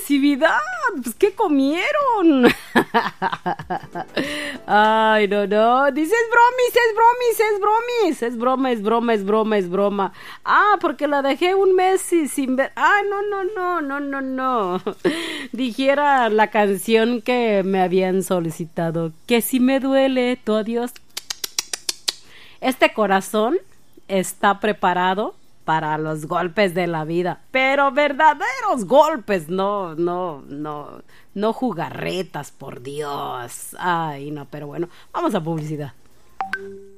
agresividad! Pues, ¿qué comieron? Ay, no. Dice, es bromis. Es broma. Ah, porque la dejé un mes sin ver. Ah, no. Dijera la canción que me habían solicitado. Que si me duele, tu adiós. Este corazón está preparado para los golpes de la vida, pero verdaderos golpes, no jugarretas, por Dios. Ay, no, pero bueno, vamos a publicidad.